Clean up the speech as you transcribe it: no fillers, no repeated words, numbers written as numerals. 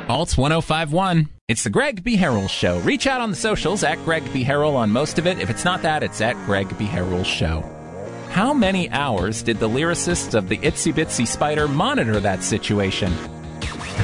Alt 1051. It's the Greg B. Harrell Show. Reach out on the socials at Greg B. Harrell on most of it. If it's not that, it's at Greg B. Harrell Show. How many hours did the lyricist of the Itsy Bitsy Spider monitor that situation?